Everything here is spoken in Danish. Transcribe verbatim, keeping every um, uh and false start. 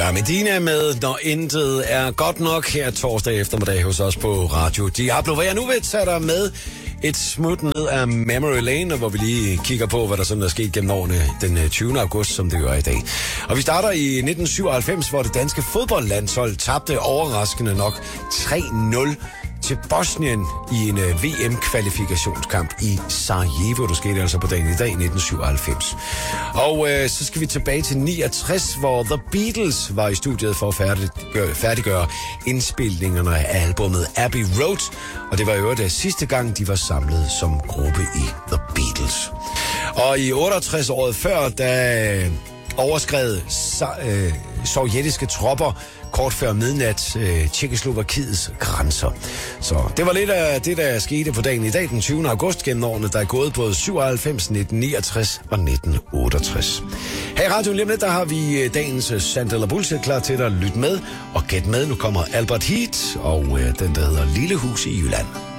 Ja, Medina med Når intet er godt nok her torsdag eftermiddag hos os på Radio Diablo. Hvor jeg nu vil tage dig med et smut ned af Memory Lane, hvor vi lige kigger på, hvad der sådan er sket gennem årene den tyvende august, som det gør i dag. Og vi starter i nitten syvoghalvfems, hvor det danske fodboldlandshold tabte overraskende nok tre nul til Bosnien i en uh, V M-kvalifikationskamp i Sarajevo. Det skete altså på dagen i dag, nitten syvoghalvfems. Og uh, så skal vi tilbage til niogtres, hvor The Beatles var i studiet for at færdiggøre, færdiggøre indspilningerne af albumet Abbey Road. Og det var jo det sidste gang, de var samlet som gruppe i The Beatles. Og i otteogtres, året før, da overskred øh, sovjetiske tropper kort før midnat øh, Tjekkoslovakiets grænser. Så det var lidt af det, der skete på dagen i dag, den tyvende august, gennem årene, der er gået både syvoghalvfems, nitten niogtres og nitten otteogtres. Her i radioen lige om lidt, der har vi dagens Sandt eller Bullshit klar til dig. Lyt med og gæt med. Nu kommer Albert Heat og øh, den, der hedder Lille Hus i Jylland.